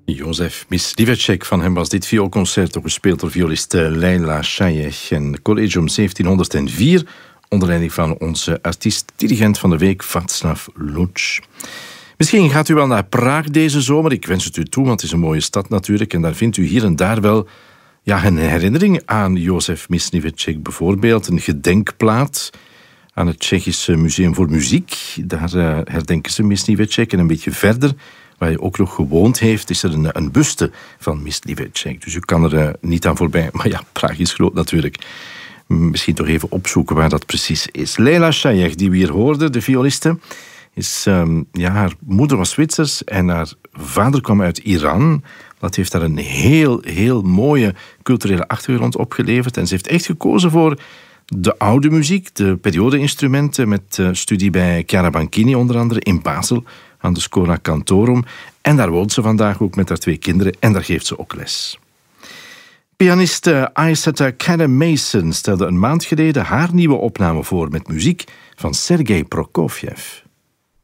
Jozef Mysliveček, van hem was dit vioolconcerto gespeeld door violist Leila Shayek en Collegium 1704 onder leiding van onze artiest-dirigent van de week Václav Luč. Misschien gaat u wel naar Praag deze zomer. Ik wens het u toe, want het is een mooie stad natuurlijk en daar vindt u hier en daar wel een herinnering aan Jozef Mysliveček. Bijvoorbeeld een gedenkplaat aan het Tsjechische Museum voor Muziek. Daar herdenken ze Mysliveček en een beetje verder, waar hij ook nog gewoond heeft, is er een buste van Mysliveček. Dus u kan er niet aan voorbij. Maar ja, Praag is groot natuurlijk. Misschien toch even opzoeken waar dat precies is. Leila Shayek, die we hier hoorden, de violiste, haar moeder was Zwitsers en haar vader kwam uit Iran. Dat heeft daar een heel mooie culturele achtergrond opgeleverd. En ze heeft echt gekozen voor de oude muziek, de periode-instrumenten, met studie bij Chiara Banchini onder andere in Basel aan de Schola Cantorum. En daar woont ze vandaag ook met haar 2 kinderen en daar geeft ze ook les. Pianiste Aissata Kademason stelde een maand geleden haar nieuwe opname voor met muziek van Sergei Prokofjev.